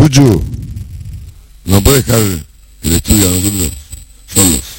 Chucho, no puedes dejar el estudio a nosotros solos.